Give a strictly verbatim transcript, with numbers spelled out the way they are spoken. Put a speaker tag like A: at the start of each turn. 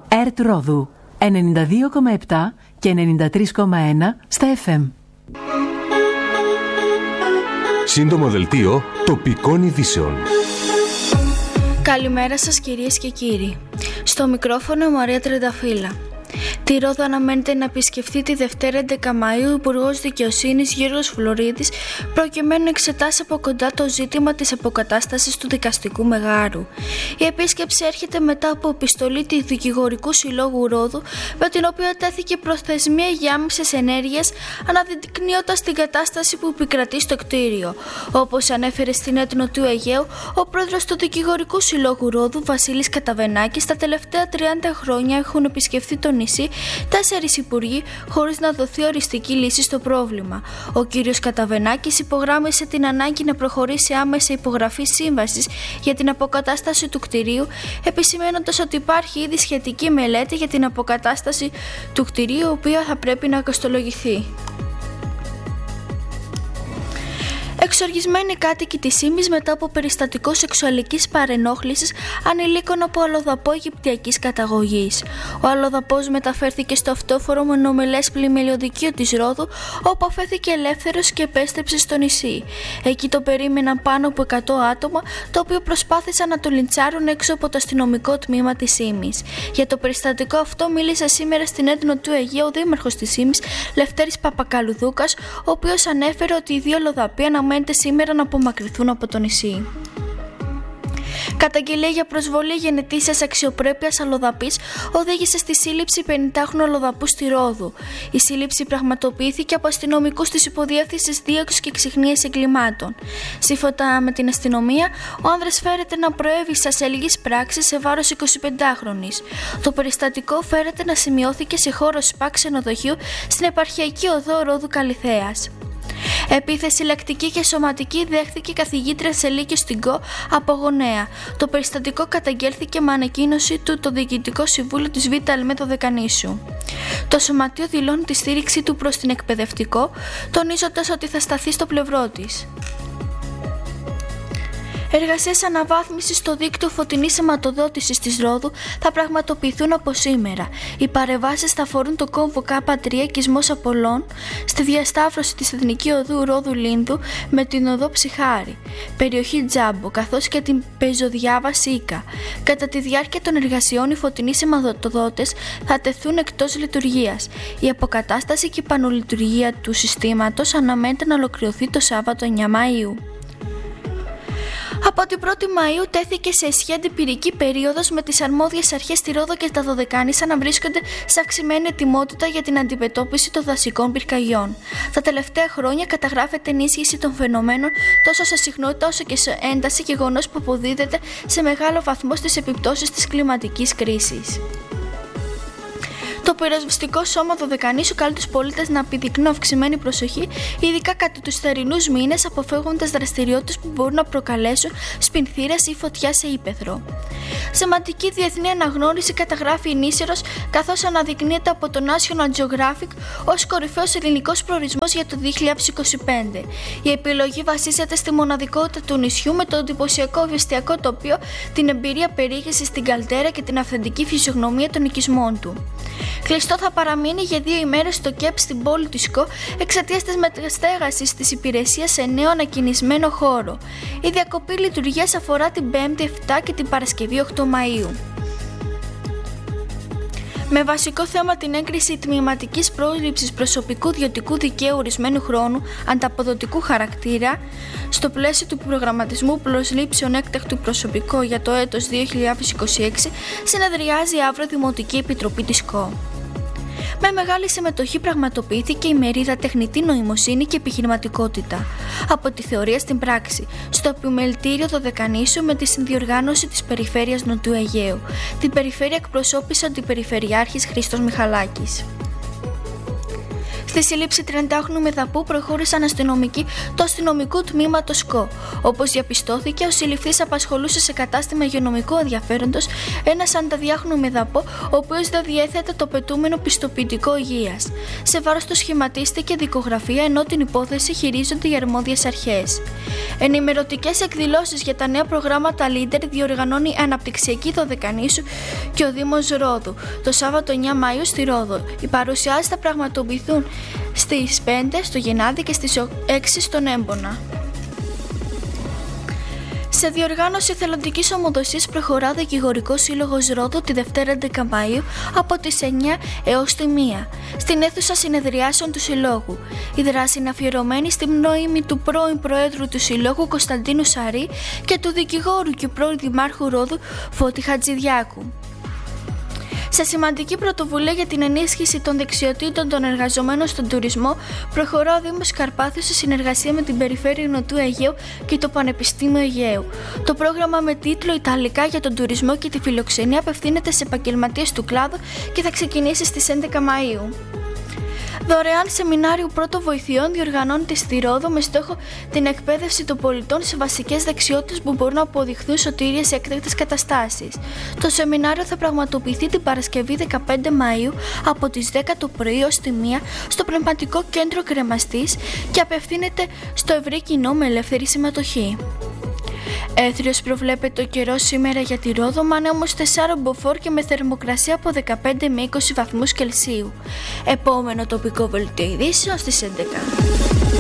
A: ΕΡΤ Ρόδου ενενήντα δύο κόμμα επτά και ενενήντα τρία κόμμα ένα στα εφ εμ.
B: Σύντομο δελτίο τοπικών ειδήσεων.
C: Καλημέρα σας κυρίες και κύριοι. Στο μικρόφωνο η Μαρία Τρενταφύλλα. Τη Ρόδο αναμένεται να επισκεφθεί τη Δευτέρα έντεκα Μαΐου ο Υπουργός Δικαιοσύνης Γιώργος Φλωρίδης, προκειμένου να εξετάσει από κοντά το ζήτημα της αποκατάστασης του δικαστικού μεγάρου. Η επίσκεψη έρχεται μετά από επιστολή του Δικηγορικού Συλλόγου Ρόδου, με την οποία τέθηκε προθεσμία για άμεσες ενέργειες, αναδεικνύοντας την κατάσταση που επικρατεί στο κτίριο. Όπως ανέφερε στην ΕΡΤ Νοτιού Αιγαίου, ο πρόεδρος του Δικηγορικού Συλλόγου Ρόδου, Βασίλης Καταβενάκης, τα τελευταία τριάντα χρόνια έχουν επισκεφθεί το νησί τέσσερις υπουργοί χωρίς να δοθεί οριστική λύση στο πρόβλημα. Ο κύριος Καταβενάκης υπογράμμισε την ανάγκη να προχωρήσει άμεσα υπογραφή σύμβασης για την αποκατάσταση του κτηρίου, επισημαίνοντας ότι υπάρχει ήδη σχετική μελέτη για την αποκατάσταση του κτηρίου, η οποία θα πρέπει να κοστολογηθεί. Εξοργισμένοι κάτοικοι της Ήμης μετά από περιστατικό σεξουαλικής παρενόχλησης ανηλίκων από αλλοδαπό αιγυπτιακής καταγωγής. Ο αλλοδαπός μεταφέρθηκε στο αυτόφορο μονομελές πλημμυλιωδικείο της Ρόδου, όπου αφέθηκε ελεύθερος και επέστρεψε στο νησί. Εκεί το περίμεναν πάνω από εκατό άτομα, το οποίο προσπάθησαν να το λιντσάρουν έξω από το αστυνομικό τμήμα της Ήμης. Για το περιστατικό αυτό μίλησε σήμερα στην ΕΡΤ Νοτιού Αιγαίου ο δήμαρχος της Ήμης, Λευτέρης Παπακαλουδούκας, ο οποίος ανέφερε ότι οι δύο αλλοδαποί αναμένεται σήμερα να απομακρυνθούν από το νησί. Καταγγελία για προσβολή γενετήσιας αξιοπρέπειας αλλοδαπής οδήγησε στη σύλληψη πενηντάχρονου αλλοδαπού στη Ρόδου. Η σύλληψη πραγματοποιήθηκε από αστυνομικούς της Υποδιεύθυνσης Δίωξης και Ξυχνίας Εγκλημάτων. Σύμφωνα με την αστυνομία, ο άνδρας φέρεται να προέβη σε αλληλείς πράξεις σε βάρος εικοσιπεντάχρονης. Το περιστατικό φέρεται να σημειώθηκε σε χώρο ΣΠΑ ξενοδοχείου στην επαρχιακή οδό Ρόδου Καλιθέας. Επίθεση λεκτική και σωματική δέχθηκε η καθηγήτρια Σελίκη στην ΚΟ από γονέα. Το περιστατικό καταγγέλθηκε με ανακοίνωση του το Διοικητικό Συμβούλιο της Β' Αλμέδο Δεκανήσου. Το σωματείο δηλώνει τη στήριξή του προς την εκπαιδευτικό, τονίζοντας ότι θα σταθεί στο πλευρό της. Εργασίες αναβάθμισης στο δίκτυο φωτεινής αιματοδότησης της Ρόδου θα πραγματοποιηθούν από σήμερα. Οι παρεμβάσεις θα αφορούν το κόμβο Κ τρία οικισμός Απολών στη διασταύρωση της Εθνική Οδού Ρόδου Λίνδου με την οδό Ψυχάρη, περιοχή Τζάμπο, καθώς και την πεζοδιάβα Σίκα. Κατά τη διάρκεια των εργασιών, οι φωτεινείς αιματοδότες θα τεθούν εκτός λειτουργίας. Η αποκατάσταση και η πανολειτουργία του συστήματος αναμένεται να ολοκληρωθεί το Σάββατο εννέα Μαΐου. Από την πρώτη Μαΐου τέθηκε σε ισχύ αντιπυρική περίοδος, με τις αρμόδιες αρχές στη Ρόδο και τα Δωδεκάνησα να βρίσκονται σε αυξημένη ετοιμότητα για την αντιμετώπιση των δασικών πυρκαγιών. Τα τελευταία χρόνια καταγράφεται ενίσχυση των φαινομένων τόσο σε συχνότητα όσο και σε ένταση, γεγονός που αποδίδεται σε μεγάλο βαθμό στις επιπτώσεις της κλιματικής κρίσης. Το πυροσβεστικό σώμα Δωδεκανήσου καλεί τους πολίτες να επιδεικνύουν αυξημένη προσοχή, ειδικά κατά τους θερινούς μήνες, αποφεύγοντας δραστηριότητες που μπορούν να προκαλέσουν σπινθήρες ή φωτιά σε ύπαιθρο. Σημαντική διεθνή αναγνώριση καταγράφει η Νήσερος, καθώς αναδεικνύεται από το National Geographic ως κορυφαίος ελληνικός προορισμός για το δύο χιλιάδες είκοσι πέντε. Η επιλογή βασίζεται στη μοναδικότητα του νησιού, με το εντυπωσιακό βεστιακό τοπίο, την εμπειρία περιήγησης στην καλτέρα και την αυθεντική φυσιογνωμία των οικισμών του. Κλειστό θα παραμείνει για δύο ημέρες το ΚΕΠ στην πόλη της ΚΟ εξαιτίας της μεταστέγασης της υπηρεσίας σε νέο ανακαινισμένο χώρο. Η διακοπή λειτουργίας αφορά την Πέμπτη επτά και την Παρασκευή οκτώ Μαΐου. Με βασικό θέμα την έγκριση τμηματικής πρόληψης προσωπικού ιδιωτικού δικαίου ορισμένου χρόνου ανταποδοτικού χαρακτήρα, στο πλαίσιο του προγραμματισμού προσλήψεων έκτακτου προσωπικού για το έτος δύο χιλιάδες είκοσι έξι, συνεδριάζει αύριο Δημοτική Επιτροπή της ΚΟ. Με μεγάλη συμμετοχή πραγματοποιήθηκε η μερίδα τεχνητή νοημοσύνη και επιχειρηματικότητα. Από τη θεωρία στην πράξη, στο επιμελητήριο Δωδεκανήσου με τη συνδιοργάνωση της Περιφέρειας Νοτιού Αιγαίου. Την περιφέρεια εκπροσώπησε ο Αντιπεριφερειάρχης Χρήστος Μιχαλάκης. Στη σύλληψη τριαντάχρονου μεδαπού προχώρησαν αστυνομικοί του αστυνομικού τμήματος ΚΟ. Όπως διαπιστώθηκε, ο συλληφθής απασχολούσε σε κατάστημα υγειονομικού ενδιαφέροντος ένα σαρανταδυάχρονο μεδαπό, ο οποίος δεν διέθετε το πετούμενο πιστοποιητικό υγείας. Σε βάρος του σχηματίστηκε δικογραφία, ενώ την υπόθεση χειρίζονται οι αρμόδιες αρχές. Ενημερωτικές εκδηλώσεις για τα νέα προγράμματα Leader διοργανώνει η Αναπτυξιακή Δωδεκανήσου και ο Δήμος Ρόδου το Σάββατο εννέα Μαΐου στη Ρόδο. Οι παρουσιάσεις θα πραγματοποιηθούν στις πέντε στο Γενάδη και στις έξι στον Έμπονα. Σε διοργάνωση εθελοντικής ομοδοσίας προχωρά ο Δικηγορικός Σύλλογος Ρόδου τη Δευτέρα έντεκα Μαΐου από τις εννέα έως τη μία στην αίθουσα συνεδριάσεων του Συλλόγου. Η δράση είναι αφιερωμένη στη μνήμη του πρώην Προέδρου του Συλλόγου Κωνσταντίνου Σαρή και του δικηγόρου και πρώην Δημάρχου Ρόδου Φώτη Χατζηδιάκου. Σε σημαντική πρωτοβουλία για την ενίσχυση των δεξιοτήτων των εργαζομένων στον τουρισμό, προχωρά ο Δήμος Καρπάθιου σε συνεργασία με την Περιφέρεια Νοτιού Αιγαίου και το Πανεπιστήμιο Αιγαίου. Το πρόγραμμα με τίτλο Ιταλικά για τον τουρισμό και τη φιλοξενία απευθύνεται σε επαγγελματίες του κλάδου και θα ξεκινήσει στις έντεκα Μαΐου. Δωρεάν σεμινάριο πρώτων βοηθειών διοργανώνεται στη Ρόδο με στόχο την εκπαίδευση των πολιτών σε βασικές δεξιότητες που μπορούν να αποδειχθούν σωτήριες σε έκτακτες καταστάσεις. Το σεμινάριο θα πραγματοποιηθεί την Παρασκευή δεκαπέντε Μαΐου από τις δέκα το πρωί ως τη μία στο Πνευματικό Κέντρο Κρεμαστής και απευθύνεται στο ευρύ κοινό με ελεύθερη συμμετοχή. Έθριος προβλέπεται ο καιρός σήμερα για τη Ρόδο, με ανέμους τεσσάρων μποφόρ και με θερμοκρασία από δεκαπέντε με είκοσι βαθμούς Κελσίου. Επόμενο τοπικό βελτίο ειδήσεων στις έντεκα.